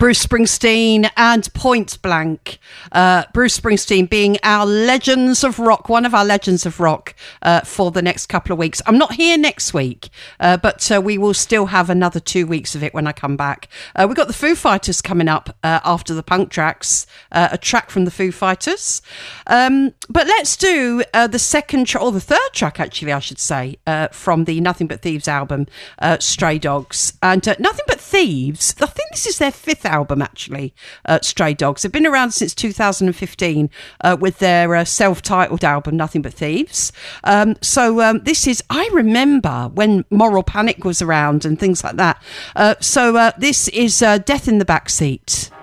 Bruce Springsteen and Point Blank. Bruce Springsteen being our Legends of Rock, one of our Legends of Rock for the next couple of weeks. I'm not here next week, but we will still have another 2 weeks of it when I come back. We've got the Foo Fighters coming up after the punk tracks, a track from the Foo Fighters. But let's do the second or the third track, actually, I should say, from the Nothing But Thieves album, Stray Dogs. And Nothing But Thieves, I think this is their fifth album, actually, Stray Dogs. They've been around since 2015 with their self-titled album, Nothing But Thieves. So this is, I remember when Moral Panic was around and things like that. So this is Death in the Backseat.